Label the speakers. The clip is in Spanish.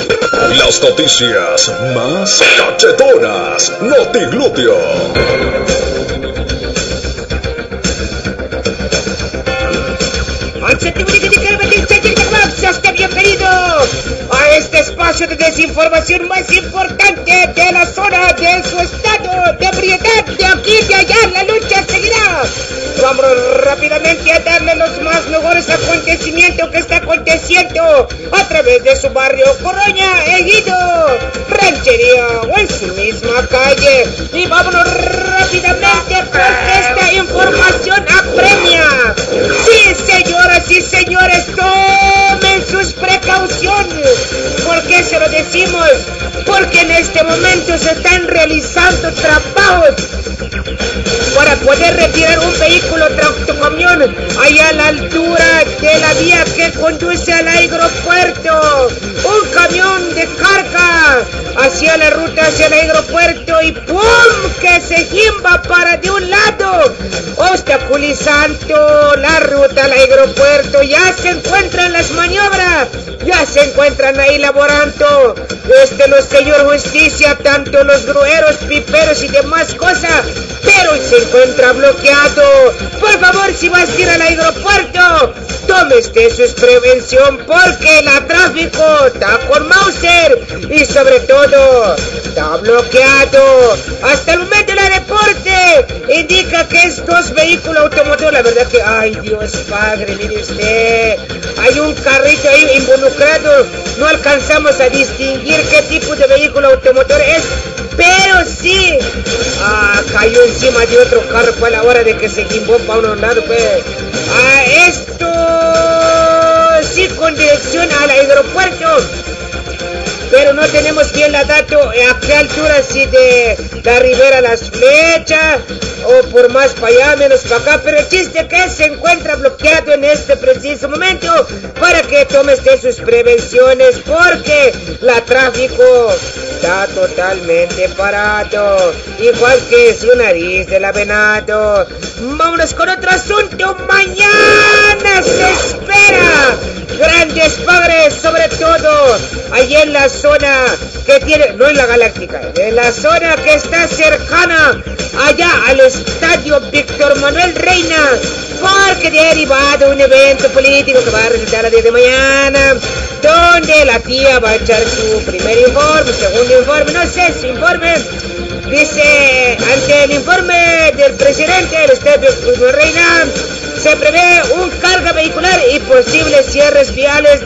Speaker 1: Las noticias más cachetonas, Notiglúteo.
Speaker 2: Bienvenido a este espacio de desinformación más importante de la zona, de su estado, de ebriedad, de aquí, de allá. La lucha seguirá. Vamos rápidamente a darle los más mejores acontecimientos que está aconteciendo a través de su barrio, Coroña, Ejido, Ranchería o en su misma calle. Y vámonos rápidamente porque esta información apremia. Sí, señoras y señores, tomen sus precauciones. ¿Por qué se lo decimos? Porque en este momento se están realizando trabajos para poder retirar un vehículo tractocamión allá a la altura de la vía que conduce al aeropuerto. Un camión de carga hacia la ruta hacia el aeropuerto y ¡pum! Que se gimba para de un lado, obstaculizando la ruta al aeropuerto. Ya se encuentran las maniobras, ya se encuentran ahí laborando los señor justicia, tanto los grueros, piperos y demás cosas, pero se encuentra bloqueado. Por favor, si vas a ir al aeropuerto, tome usted su prevención porque el tráfico está con Mauser y sobre todo está bloqueado. Hasta el momento el reporte indica que estos vehículos automotores, la verdad que, ay Dios Padre, mire usted, hay un carrito ahí involucrado, no alcanzamos a distinguir qué tipo de vehículo automotor es, pero sí, cayó encima de otro carro fue a la hora de que se gimbó para un lado, pues. Esto sí con dirección al aeropuerto, pero no tenemos bien la dato a qué altura, si de la Ribera Las Flechas o por más para allá, menos para acá, pero el chiste que se encuentra bloqueado en este preciso momento para que tomes de sus prevenciones porque la tráfico está totalmente parado, igual que su nariz de la venado. Vámonos con otro asunto. Mañana se espera grandes padres, sobre todo allí en la zona que tiene, no en la Galáctica, en la zona que está cercana allá al estadio Víctor Manuel Reina, porque derivado un evento político que va a resultar a las 10 de mañana, donde la tía va a echar su primer informe, segundo informe, no sé, su informe. Dice, ante el informe del presidente del estadio Víctor Manuel Reina, se prevé un carga vehicular y posibles cierres viales